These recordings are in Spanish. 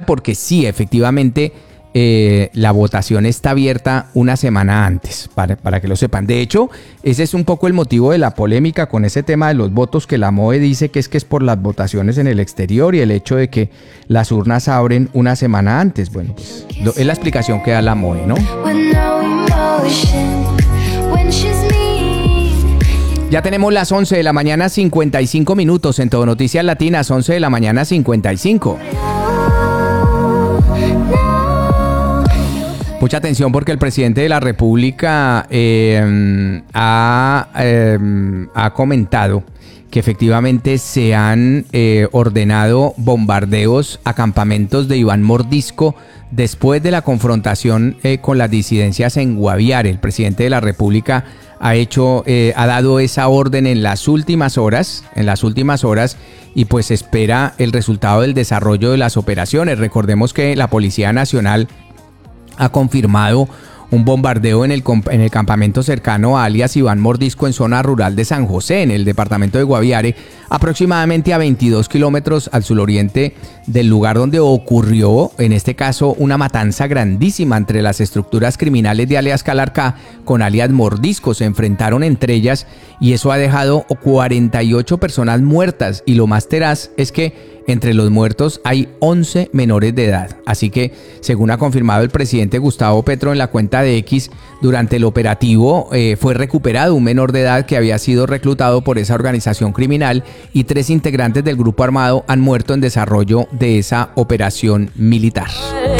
porque sí, efectivamente, la votación está abierta una semana antes, para que lo sepan. De hecho, ese es un poco el motivo de la polémica con ese tema de los votos, que la MOE dice que es por las votaciones en el exterior y el hecho de que las urnas abren una semana antes. Bueno, pues es la explicación que da la MOE, ¿no? Ya tenemos las 11 de la mañana, 55 minutos en Todo Noticias Latinas, 11 de la mañana, 55. Mucha atención porque el presidente de la República ha comentado que efectivamente se han ordenado bombardeos a campamentos de Iván Mordisco después de la confrontación con las disidencias en Guaviare. El presidente de la República ha dado esa orden en las últimas horas, y pues espera el resultado del desarrollo de las operaciones. Recordemos que la Policía Nacional ha confirmado un bombardeo en el campamento cercano a alias Iván Mordisco en zona rural de San José, en el departamento de Guaviare, aproximadamente a 22 kilómetros al suroriente del lugar donde ocurrió, en este caso, una matanza grandísima entre las estructuras criminales de alias Calarcá con alias Mordisco. Se enfrentaron entre ellas y eso ha dejado 48 personas muertas, y lo más tenaz es que entre los muertos hay 11 menores de edad. Así que, según ha confirmado el presidente Gustavo Petro en la cuenta de X, durante el operativo fue recuperado un menor de edad que había sido reclutado por esa organización criminal, y 3 integrantes del grupo armado han muerto en desarrollo de esa operación militar.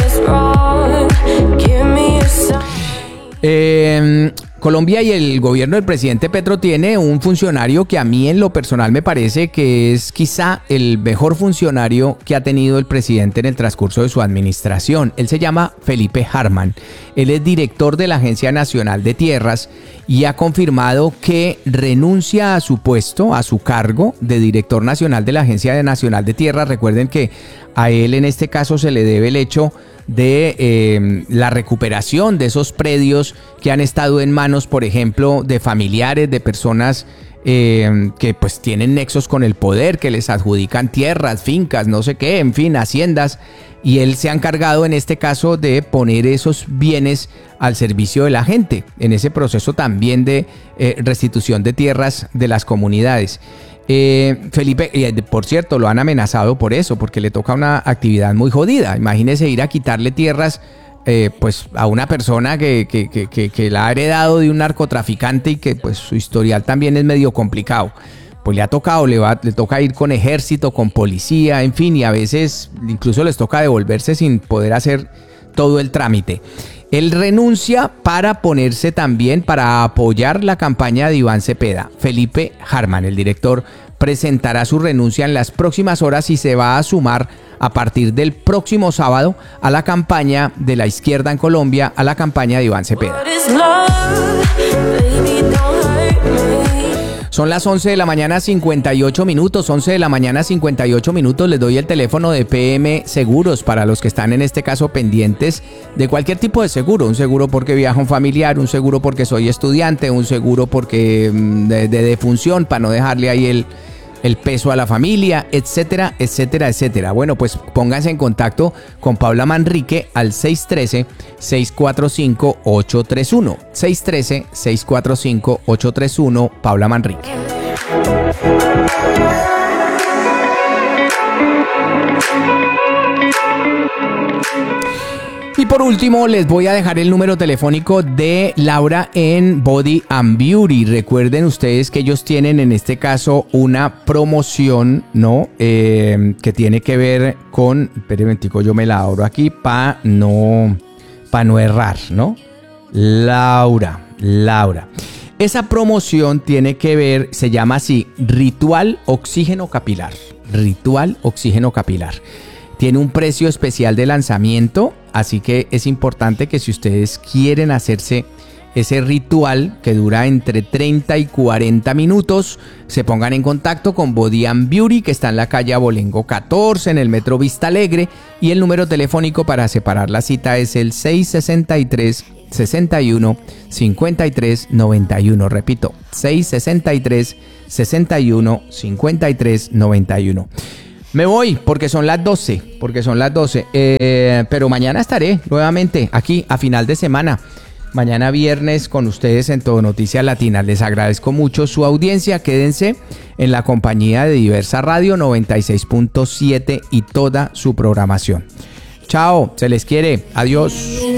Colombia y el gobierno del presidente Petro tiene un funcionario que a mí en lo personal me parece que es quizá el mejor funcionario que ha tenido el presidente en el transcurso de su administración. Él se llama Felipe Hartmann. Él es director de la Agencia Nacional de Tierras y ha confirmado que renuncia a su puesto, a su cargo de director nacional de la Agencia Nacional de Tierras. Recuerden que a él en este caso se le debe el hecho de la recuperación de esos predios que han estado en manos, por ejemplo, de familiares, de personas que pues tienen nexos con el poder, que les adjudican tierras, fincas, no sé qué, en fin, haciendas, y él se ha encargado en este caso de poner esos bienes al servicio de la gente, en ese proceso también de restitución de tierras de las comunidades. Felipe, por cierto, lo han amenazado por eso, porque le toca una actividad muy jodida. Imagínese ir a quitarle tierras pues a una persona que la ha heredado de un narcotraficante y que pues su historial también es medio complicado. Pues le ha tocado, le toca ir con ejército, con policía, en fin, y a veces incluso les toca devolverse sin poder hacer todo el trámite. Él renuncia para ponerse también, para apoyar la campaña de Iván Cepeda. Felipe Hartmann, el director, presentará su renuncia en las próximas horas y se va a sumar a partir del próximo sábado a la campaña de la izquierda en Colombia, a la campaña de Iván Cepeda. Son las 11 de la mañana, 58 minutos, 11 de la mañana, 58 minutos. Les doy el teléfono de PM Seguros para los que están en este caso pendientes de cualquier tipo de seguro. Un seguro porque viaja un familiar, un seguro porque soy estudiante, un seguro porque de defunción, para no dejarle ahí el peso a la familia, etcétera, etcétera, etcétera. Bueno, pues pónganse en contacto con Paula Manrique al 613-645-831. 613-645-831, Paula Manrique. Y por último, les voy a dejar el número telefónico de Laura en Body and Beauty. Recuerden ustedes que ellos tienen en este caso una promoción, ¿no? Que tiene que ver con... Espérenme, yo me la abro aquí para no errar, ¿no? Laura. Esa promoción tiene que ver, se llama así, Ritual Oxígeno Capilar. Ritual Oxígeno Capilar. Tiene un precio especial de lanzamiento, así que es importante que si ustedes quieren hacerse ese ritual que dura entre 30 y 40 minutos, se pongan en contacto con Body and Beauty, que está en la calle Abolengo 14, en el metro Vista Alegre, y el número telefónico para separar la cita es el 663-61-53-91. Repito, 663-61-53-91. Me voy porque son las 12, pero mañana estaré nuevamente aquí a final de semana. Mañana viernes con ustedes en Todo Noticias Latina. Les agradezco mucho su audiencia. Quédense en la compañía de Diversa Radio 96.7 y toda su programación. Chao, se les quiere. Adiós.